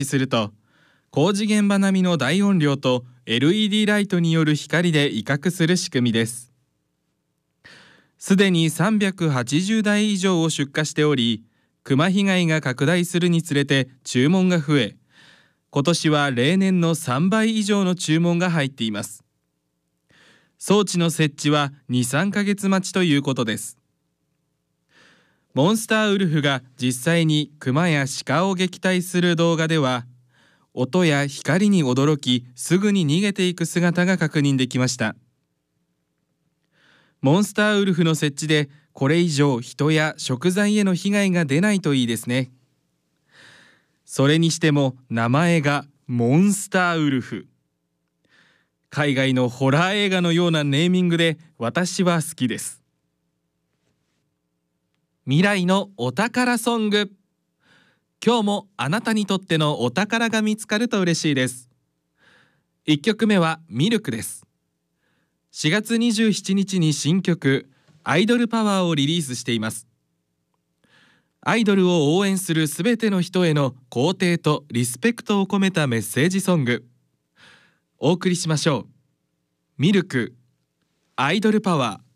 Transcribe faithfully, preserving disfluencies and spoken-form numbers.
すると工事現場並みの大音量と エルイーディー ライトによる光で威嚇する仕組みです。すでにさんびゃくはちじゅうだい以上を出荷しており、クマ被害が拡大するにつれて注文が増え、今年は例年のさんばい以上の注文が入っています。装置の設置はに、さんかげつ待ちということです。モンスターウルフが実際にクマや鹿を撃退する動画では、音や光に驚きすぐに逃げていく姿が確認できました。モンスターウルフの設置でこれ以上人や食材への被害が出ないといいですね。それにしても名前がモンスターウルフ。海外のホラー映画のようなネーミングで私は好きです。未来のお宝ソング。今日もあなたにとってのお宝が見つかると嬉しいです。いっきょくめはミルクです。しがつにじゅうしちにちに新曲アイドルパワーをリリースしています。アイドルを応援するすべての人への肯定とリスペクトを込めたメッセージソング。お送りしましょう。ミルク、アイドルパワー。